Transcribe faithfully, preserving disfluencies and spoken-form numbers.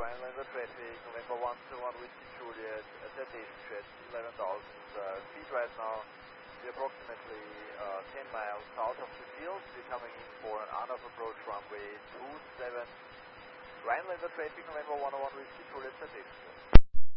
Rhinelander traffic, November one two one Whiskey Juliet, at citation jet eleven thousand uh, feet right now. We're approximately uh, ten miles south of the field. We're coming in for an on-off approach runway two seven. Rhinelander traffic, November one one Whiskey Juliet, citation jet.